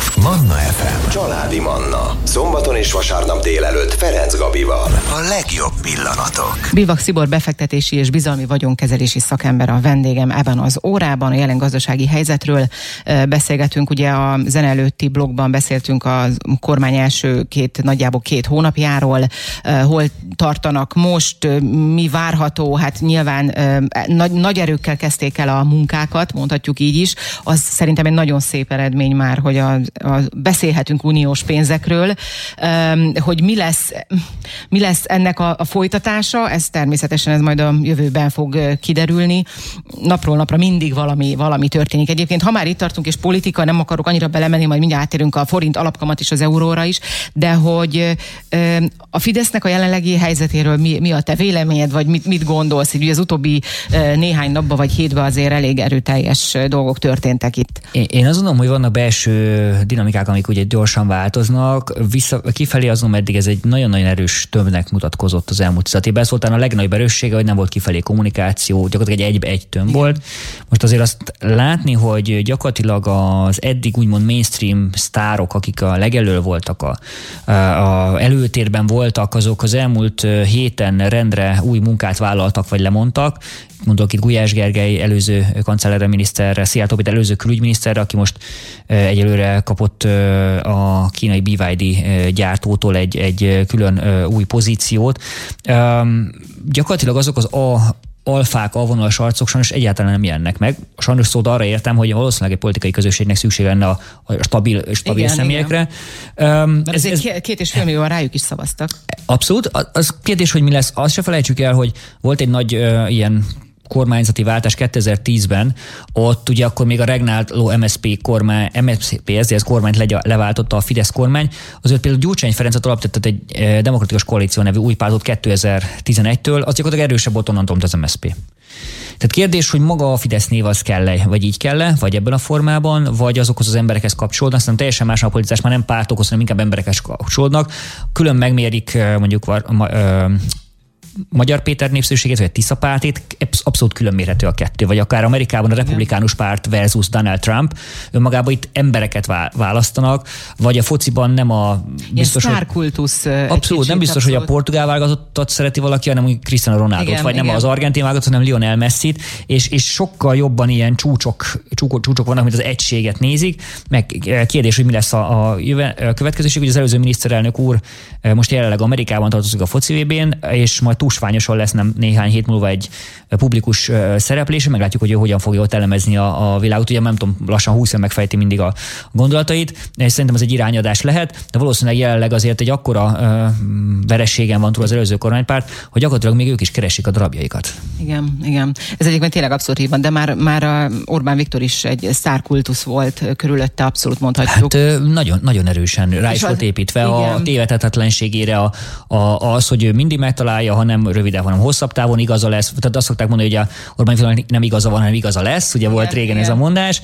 Manna FM. Családi Manna. Szombaton és vasárnap délelőtt Ferenc Gabival. A legjobb pillanatok. Bivak Szibor befektetési és bizalmi vagyonkezelési szakember a vendégem ebben az órában. A jelen gazdasági helyzetről beszélgetünk. Ugye a zene előtti blogban beszéltünk a kormány első nagyjából 2 hónapjáról. Hol tartanak most, mi várható? Hát nyilván nagy erőkkel kezdték el a munkákat, mondhatjuk így is. Az szerintem egy nagyon szép eredmény már, hogy beszélhetünk uniós pénzekről, hogy mi lesz ennek a folytatása, ez természetesen ez majd a jövőben fog kiderülni. Napról napra mindig valami történik. Egyébként, ha már itt tartunk, és politika, nem akarok annyira belemenni, majd mindjárt átérünk a forint alapkamat és az euróra is, de hogy a Fidesznek a jelenlegi helyzetéről mi a te véleményed, vagy mit gondolsz? Így az utóbbi néhány napban vagy hétben azért elég erőteljes dolgok történtek itt. Én azt gondolom, hogy vannak belső dinamikák, amik ugye gyorsan változnak. Kifelé azon eddig ez egy nagyon-nagyon erős tömbnek mutatkozott az elmúlt 10 évben. Ez volt a legnagyobb erőssége, hogy nem volt kifelé kommunikáció, gyakorlatilag egy tömb volt. Most azért azt látni, hogy gyakorlatilag az eddig úgymond mainstream sztárok, akik a legelől voltak, a előtérben voltak, azok az elmúlt héten rendre új munkát vállaltak, vagy lemondtak. Mondok itt Gulyás Gergely előző kancellárra miniszterre, Szijjártó Péter előző külügyminiszterre, aki most egyelőre kapott a kínai BYD gyártótól egy külön új pozíciót. Gyakorlatilag azok az alfák, A-vonalas arcok sajnos egyáltalán nem jelennek meg. Sajnos szót arra értem, hogy valószínűleg egy politikai közösségnek szükség lenne a stabil igen, személyekre. Mert ezért 2,5 millióan rájuk is szavaztak. Abszolút. Az kérdés, hogy mi lesz, azt se felejtsük el, hogy volt egy nagy ilyen kormányzati váltás 2010-ben, ott ugye akkor még a regnáló MSZP SZDSZ kormányt leváltotta a Fidesz kormány, azért például Gyurcsány Ferencet alapított egy demokratikus koalíció nevű új pártot 2011-től, az gyakorlatilag erősebb volt onnantól, mint az MSZP. Tehát kérdés, hogy maga a Fidesz név az kell-e, vagy így kell-e, vagy ebben a formában, vagy azokhoz az emberekhez kapcsolódnak, aztán teljesen más a politizás, már nem pártokhoz, hanem inkább emberekhez kapcsolódnak. Külön megmérik mondjuk Magyar Péter népszerűségét, vagy a Tisza pártét, abszolút külön mérhető a kettő, vagy akár Amerikában a republikánus párt versus Donald Trump, önmagában itt embereket választanak, vagy a fociban nem a biztos, sztárkultusz. Abszolút, nem biztos, hogy a portugál válogatottat szereti valaki, hanem úgy Cristiano Ronaldot, vagy nem az argentin válogatottat, hanem Lionel Messit, és sokkal jobban ilyen csúcsok vannak, mint az egységet nézik, meg kérdés, hogy mi lesz a következőség, hogy az előző miniszterelnök úr most jelenleg Amerikában tartozik a foci VB-n, és majd túlsványosan lesz nem néhány hét múlva egy publikus szereplése, meglátjuk, hogy ő hogyan fogja ott elemezni a világot. Ugye nem tudom, lassan 20 megfejti mindig a gondolatait, és szerintem ez egy irányadás lehet, de valószínűleg jelenleg azért egy akkora vereségen van túl az előző kormánypárt, hogy gyakorlatilag még ők is keresik a darabjaikat. Igen. Ez egyébként tényleg abszolút így van, de már Orbán Viktor is egy sztárkultusz volt körülötte, abszolút mondhatjuk. Hát nagyon, nagyon erősen rá is volt építve igen. A tévedhetetlenségére, az, hogy ő mindig megtalálja, ha nem röviden, hanem hosszabb távon igaza lesz. Tehát azt szokták mondani, hogy a Orbán Viktornak nem igaza van, hanem igaza lesz. Ugye volt régen ez a mondás.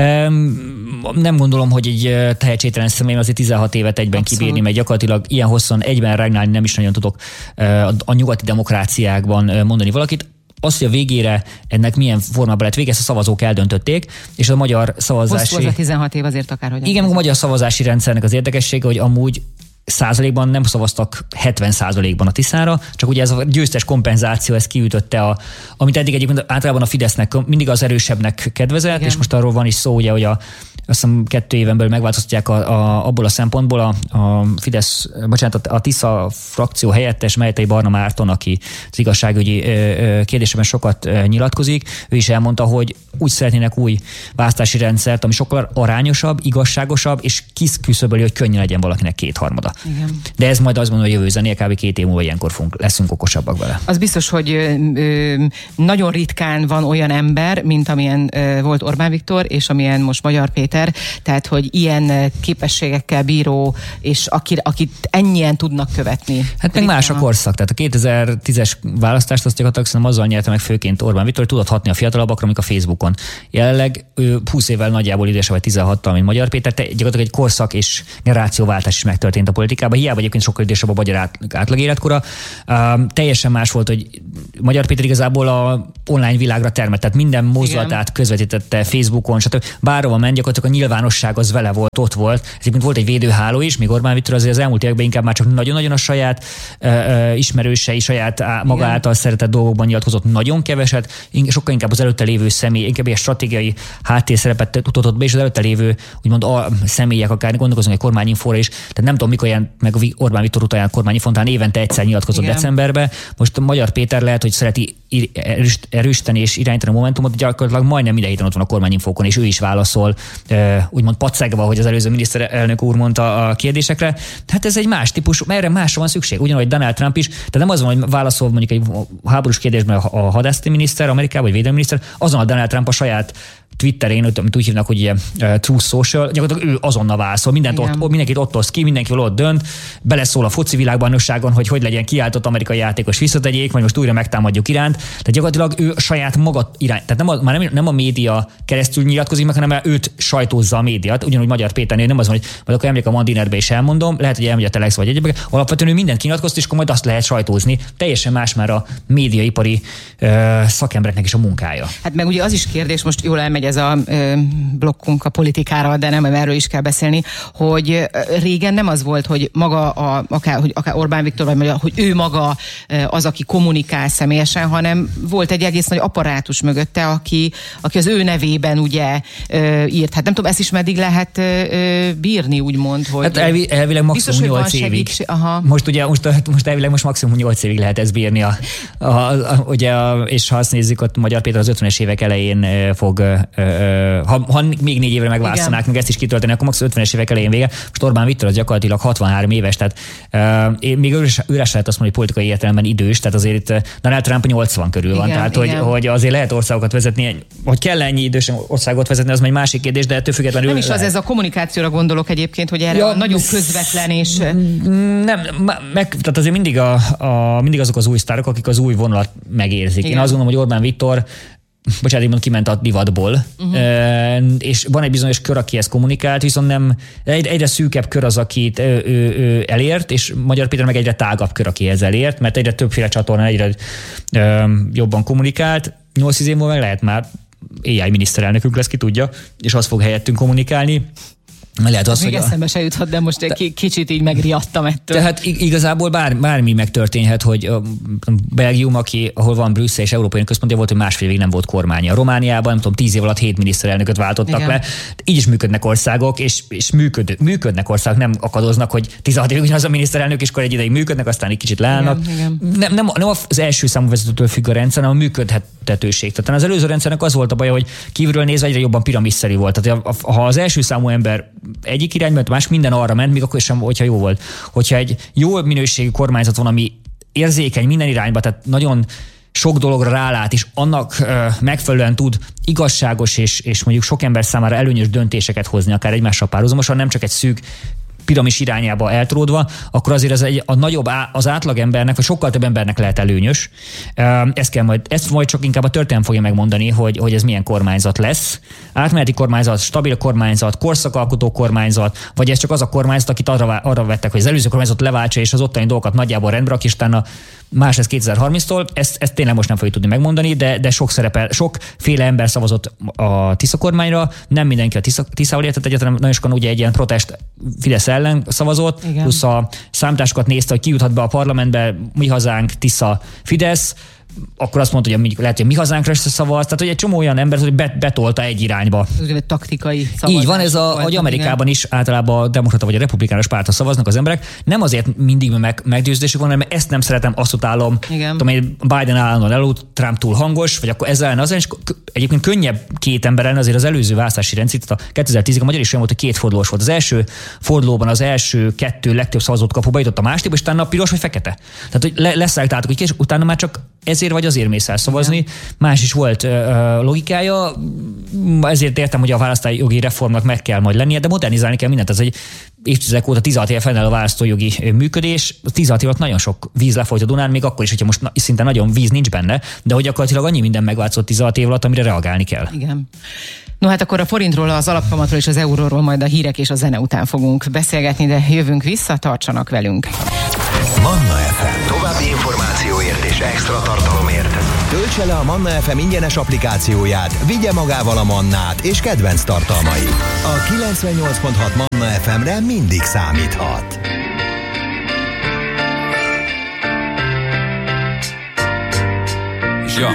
Nem gondolom, hogy egy tehetségtelen személy azért 16 évet egyben abszolút kibírni, mert gyakorlatilag ilyen hosszan egyben regnálni nem is nagyon tudok a nyugati demokráciákban mondani valakit. Az, hogy a végére ennek milyen formában lett vége, ezt a szavazók eldöntötték, és a magyar szavazási... Hosszú az a 16 év azért akárhogy. Igen, a magyar szavazási rendszernek az érdekessége, hogy amúgy százalékban nem szavaztak 70%-ban a Tiszára, csak ugye ez a győztes kompenzáció, ez kiütötte, amit eddig egyébként általában a Fidesznek mindig az erősebbnek kedvezett, igen. És most arról van is szó, ugye, hogy azt hiszem 2 éven belül megváltoztatják abból a szempontból a Fidesz, a Tisza frakció helyettes Melytei Barna Márton, aki az igazságügyi kérdésében sokat nyilatkozik, ő is elmondta, hogy úgy szeretnének új választási rendszert, ami sokkal arányosabb, igazságosabb, és kiszküszöböli, hogy könnyen legyen valakinek 2/3. Igen. De ez majd azt mondom, hogy jövő zenél, kb. 2 év múlva ilyenkor leszünk okosabbak vele. Az biztos, hogy nagyon ritkán van olyan ember, mint amilyen volt Orbán Viktor, és amilyen most Magyar Péter, tehát, hogy ilyen képességekkel bíró, és akit ennyien tudnak követni. Hát meg más a korszak, tehát a 2010-es választást azt gyakorlatilag szerintem azzal nyerte meg főként Orbán Viktor, hogy tudott hatni a fiatalabbakra, amik a Facebookon. Jelenleg ő 20 évvel nagyjából idősebb vagy 16-tal, mint Magyar Péter, gyakorlatilag egy korszak és generációváltás is megtörtént a politikában, hiába egyébként sokkal idősebb a magyar átlag életkora. Teljesen más volt, hogy Magyar Péter igazából a online világra termett, tehát minden mozdulatát közvetítette Facebookon, stb. Bárhova ment, gyakorlatilag a nyilvánosság az vele volt, ott volt. Egyébként volt egy védőháló is, míg Orbán Viktor azért az elmúlt években inkább már csak nagyon-nagyon a saját ismerősei, saját maga által szeretett dolgokban nyilatkozott nagyon keveset, sokkal inkább az előtte lévő személy, inkább egy stratégiai háttérszerepet mutatott be, és az előtte lévő úgymond a személyek, akár gondolkozunk egy kormányinfóra is, tehát nem tudom, mikor ilyen, meg Orbán Viktor után kormányinfón, talán évente egyszer nyilatkozott decemberben. Most a Magyar Péter lehet, hogy szereti erősíteni és irányítani a Momentumot, gyakorlatilag majdnem minden héten ott van a kormányinfókon, és ő is válaszol, úgymond pacegva, hogy az előző miniszterelnök úr mondta a kérdésekre. Hát ez egy más típus, erre másra van szükség. Ugyanúgy Donald Trump is, tehát nem az van, hogy válaszol mondjuk egy háborús kérdésben a hadászati miniszter Amerikában, vagy védelmi miniszter, azon a Donald Trump a saját Twitterén, amit úgy hívnak, hogy Truth Social, gyakorlatilag ő azonnal válaszol, mindenkit ott osz ki, mindenki ott dönt, beleszól a foci világbajnokságon, hogy legyen kiáltott amerikai játékos visszategyék, vagy most újra megtámadjuk Iránt. Tehát gyakorlatilag ő saját maga irány. Tehát nem a média keresztül nyilatkozik meg, hanem őt sajtózza a médiát. Ugyanúgy Magyar Péternél nem az van, hogy majd akkor emlék a Mandinerbe is elmondom, lehet, hogy elmegy a Telex vagy egyébként. Alapvetően ő mindent kinyilatkozt, és akkor majd azt lehet sajtózni. Teljesen más már a médiaipari szakembereknek is a munkája. Hát meg ugye az is kérdés, most jól elmegy ez a blokkunk a politikára, de nem, erről is kell beszélni, hogy régen nem az volt, hogy maga akár Orbán Viktor, vagy hogy ő maga az, aki kommunikál személyesen, hanem volt egy egész nagy apparátus mögötte, aki az ő nevében ugye írt. Hát nem tudom, ezt is meddig lehet bírni, úgymond, hogy... Hát elvileg maximum 8 évig. Most elvileg maximum 8 évig lehet ezt bírni. És ha azt nézzük, ott Magyar Péter az 50-es évek elején fog ha még 4 évre megválasztanák, meg ezt is kitölteni, akkor max. 50-es évek elején vége. Most Orbán Viktor az gyakorlatilag 63 éves, tehát még üres lehet azt mondani, hogy politikai értelemben idős, tehát azért itt Donald Trump 80 körül van, tehát hogy azért lehet országokat vezetni, hogy kell ennyi idős országot vezetni, az egy másik kérdés, de ettől függetlenül... Nem is az, ez a kommunikációra gondolok egyébként, hogy erre nagyon közvetlen és... Tehát azért mindig azok az új sztárok, akik az új vonalat megérzik. Igen. Én azt gondolom, hogy Orbán Viktor bocsánat, kiment a divatból, és van egy bizonyos kör, aki ezt kommunikált, viszont nem egyre szűkebb kör az, akit ő elért, és Magyar Péter meg egyre tágabb kör, aki ez elért, mert egyre többféle csatornán egyre jobban kommunikált. 8 év múlva meg lehet már AI miniszterelnökünk lesz, ki tudja, és az fog helyettünk kommunikálni. Lehet az, még eszembe se juthat, de most egy kicsit így megriadtam ettől. Tehát igazából bármi megtörténhet, hogy Belgium, ahol van Brüsszel és Európai Központja volt, hogy másfél évig nem volt kormánya. Romániában, nem tudom, 10 év alatt 7 miniszterelnököt váltottak le. Így is működnek országok, és működnek országok, nem akadoznak, hogy 16 évig ugyanaz a miniszterelnök, és akkor egy ideig működnek, aztán egy kicsit leállnak. Nem az első számú vezetőtől függ a rendszer, hanem a működhetőség. Tehát az előző rendszernek az volt a baja, hogy kívülről nézve egyre jobban piramisszerű volt. Tehát ha az első számú ember egyik irányba, más minden arra ment, még akkor sem, hogyha jó volt. Hogyha egy jó minőségű kormányzat van, ami érzékeny minden irányba, tehát nagyon sok dologra rálát, és annak megfelelően tud igazságos és mondjuk sok ember számára előnyös döntéseket hozni, akár egymással párhuzamosan, nem csak egy szűk piramis irányába eltródva, akkor azért az átlag embernek, vagy sokkal több embernek lehet előnyös. Ezt majd csak inkább a történelem fogja megmondani, hogy ez milyen kormányzat lesz. Átmeneti kormányzat, stabil kormányzat, korszakalkotó kormányzat, vagy ez csak az a kormányzat, akit arra vettek, hogy az előző kormányzat leváltsa, és az ottani dolgokat nagyjából rendbe rak, és utána más lesz 2030-tól. Ezt tényleg most nem fogjuk tudni megmondani, de sokféle ember szavazott a Tisza kormányra, nem mindenki a Tiszával értett egyáltalán, nagyon sokan ugye egy ilyen protest Fidesz ellen szavazott, igen. Plusz a számításokat nézte, hogy ki juthat be a parlamentbe, Mi Hazánk, Tisza, Fidesz, akkor azt mondta, hogy lehet, hogy Mi Hazánkra is szavaz, tehát hogy egy csomó olyan ember, hogy betolta egy irányba. Taktikai szavazás. Így van, ez hogy Amerikában is általában a demokrata vagy a republikánus pártra szavaznak az emberek. Nem azért mindig meggyőződésük van, mert ezt nem szeretem, azt utálom. Tudom, Biden állandóan elut, Trump túl hangos, vagy akkor ezzel ellen az, és egyébként könnyebb két ember ellen, azért az előző választási rendszer, tehát a 2010-ig a magyar is olyan volt, hogy 2 fordulós volt. Az első fordulóban az első 2 legtöbb szavazót kapuba jutott a másikba, és utána a piros vagy fekete. Tehát hogy leszállítottak, hogy utána már csak ezért vagy azért mész el szavazni. Igen. Más is volt logikája, ezért értem, hogy a választási jogi reformnak meg kell majd lennie, de modernizálni kell mindent. Ez egy évtizedek óta 16 éve fennáll a választójogi működés. 16 év alatt nagyon sok víz lefolyt a Dunán, még akkor is, hogyha most szinte nagyon víz nincs benne, de hogy gyakorlatilag annyi minden megváltozott 16 év alatt, amire reagálni kell. Igen. No hát akkor a forintról, az alapkamatról és az euróról majd a hírek és a zene után fogunk beszélgetni, de jövünk vissza, tartsanak velünk. Manna FM. További információért és extra tartalomért töltse le a Manna FM ingyenes applikációját, vigye magával a Mannát és kedvenc tartalmait. A 98.6 Manna FM-re mindig számíthat.